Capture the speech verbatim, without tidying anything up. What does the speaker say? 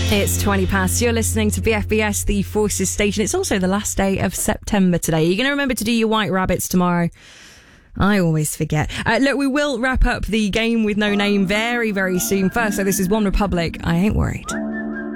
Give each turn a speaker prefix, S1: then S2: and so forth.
S1: It's twenty past. You're listening to B F B S, the Forces station. It's also the last day of September today. You're going to remember to do your white rabbits tomorrow. I always forget. Uh, look, we will wrap up the game with no name very, very soon. First, so this is One Republic. I Ain't Worried.